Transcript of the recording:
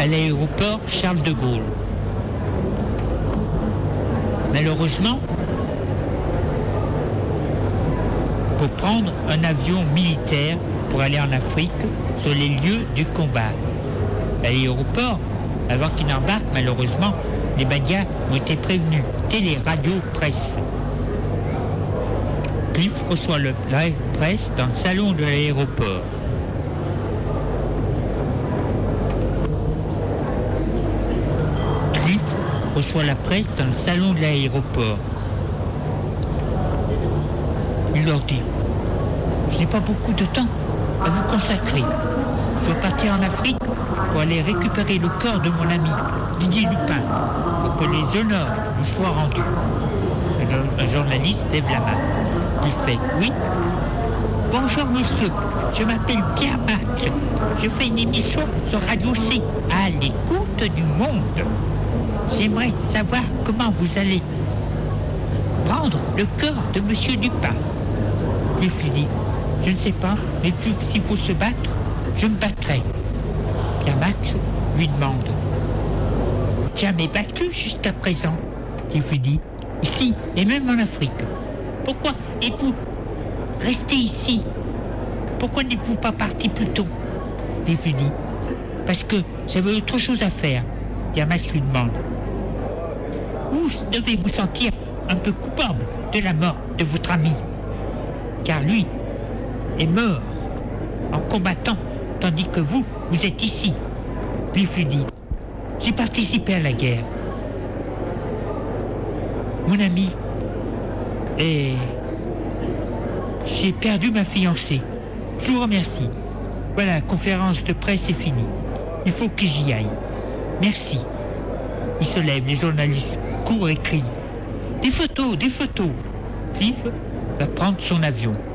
à l'aéroport Charles de Gaulle. Malheureusement, pour prendre un avion militaire pour aller en Afrique sur les lieux du combat. À l'aéroport, avant qu'il n'embarque, malheureusement, les médias ont été prévenus. Télé, radio, presse. Cliff reçoit la presse dans le salon de l'aéroport. Cliff reçoit la presse dans le salon de l'aéroport. Il leur dit: je n'ai pas beaucoup de temps à vous consacrer. Je dois partir en Afrique pour aller récupérer le corps de mon ami Didier Lupin, pour que les honneurs lui soient rendus. Un journaliste lève la main. Il fait: oui. Bonjour monsieur, je m'appelle Pierre Max. Je fais une émission sur Radio C, à l'écoute du monde. J'aimerais savoir comment vous allez prendre le corps de monsieur Lupin. Cliff lui dit: je ne sais pas, mais s'il faut se battre, je me battrai. Pierre Max lui demande: jamais battu jusqu'à présent? Cliff lui dit: ici et même en Afrique. Pourquoi êtes-vous resté ici? Pourquoi n'êtes-vous pas parti plus tôt? Cliff lui dit: parce que j'avais autre chose à faire. Pierre Max lui demande: vous devez vous sentir un peu coupable de la mort de votre ami, car lui est mort en combattant, tandis que vous êtes ici. Cliff lui dit: j'ai participé à la guerre. Mon ami, et j'ai perdu ma fiancée. Je vous remercie. Voilà, la conférence de presse est finie. Il faut que j'y aille. Merci. Il se lève, les journalistes courent et crient: des photos, des photos. Cliff va prendre son avion.